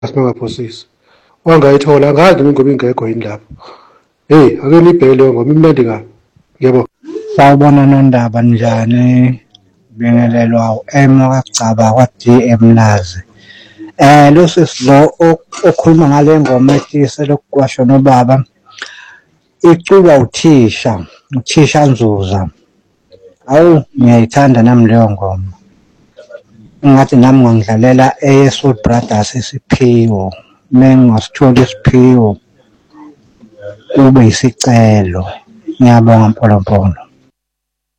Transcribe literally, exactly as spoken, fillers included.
Asingaphosisi. Wangayithola angazi ingoma ingekho yini lapho. Hey, ake nibheke leyo ngoma imnandi kabi. Yebo. Sawubona Nondaba njani? Bingelelwa u-M kaGcaba kwa-D M Nazi. Eh lo sisilo okhuluma ngale ngoma ethi selokuwasha nobaba iculwa uthisha, uthisha Nzuza. Awu ngiyayithanda nami leyo ngoma. Ngathi nami ngangidlalela eyeSoul Brothers isiphiwo. Mengasithola isiphiwo kube isicelo. Ngiyabonga Mpholompolo.